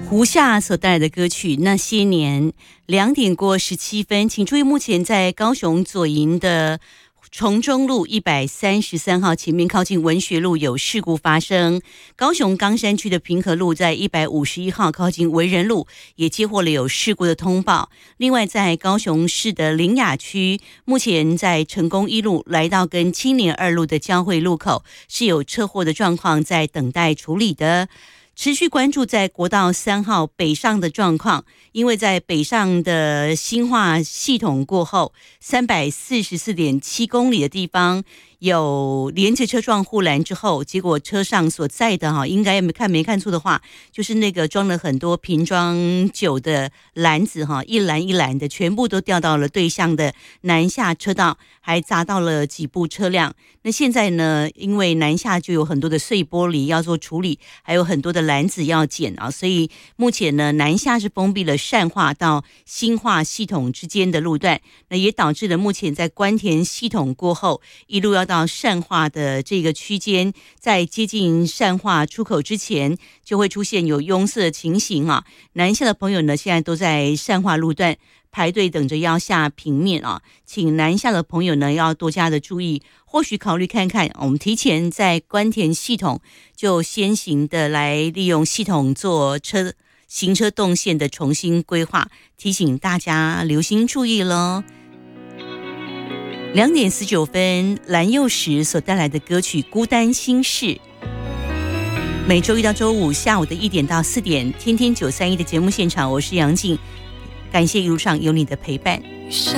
胡夏所带来的歌曲《那些年》，2点过17分，请注意，目前在高雄左营的崇中路133号前面靠近文学路有事故发生，高雄冈山区的平和路在151号靠近文人路也接获了有事故的通报。另外在高雄市的苓雅区，目前在成功一路来到跟青年二路的交汇路口是有车祸的状况在等待处理的。持续关注在国道3号北上的状况，因为在北上的新化系统过后，344.7公里的地方有连接车撞护栏之后，结果车上所载的应该没看错的话，就是那个装了很多瓶装酒的篮子一篮一篮的，全部都掉到了对向的南下车道，还砸到了几部车辆。那现在呢，因为南下就有很多的碎玻璃要做处理，还有很多的篮子要捡所以目前呢，南下是封闭了善化到新化系统之间的路段，那也导致了目前在关田系统过后，一路要到善化的这个区间，在接近善化出口之前，就会出现有拥塞的情形南下的朋友呢，现在都在善化路段排队等着要下平面请南下的朋友呢要多加的注意，或许考虑看看，我们提前在关田系统就先行的来利用系统做行车动线的重新规划，提醒大家留心注意咯。2点19分，蓝又时所带来的歌曲《孤单心事》。每周一到周五下午的1点到4点，天天931的节目现场，我是杨静，感谢一路上有你的陪伴。 下